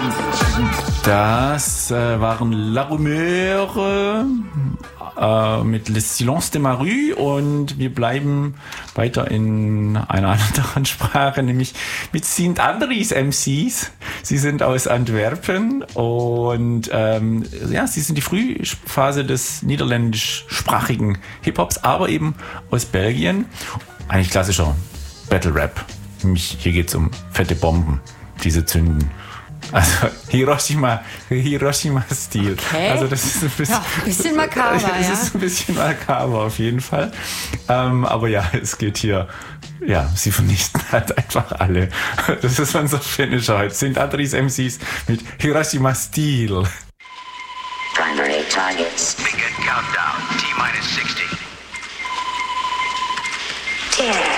Das waren La Rumeur mit Le Silence de ma Rue und wir bleiben weiter in einer anderen Sprache, nämlich mit Sint Andries MCs. Sie sind aus Antwerpen und sie sind die Frühphase des niederländischsprachigen Hip-Hops, aber eben aus Belgien. Eigentlich klassischer Battle-Rap. Nämlich hier geht's um fette Bomben, diese zünden. Also Hiroshima-Stil. Okay. Also das ist ein bisschen makaber, ja. Es ist ein bisschen makaber auf jeden Fall. Aber ja, es geht hier, sie vernichten halt einfach alle. Das ist unser Finisher heute. Sint Andries MCs mit Hiroshima-Stil. Primary targets. Begin countdown. T-minus 60. 10.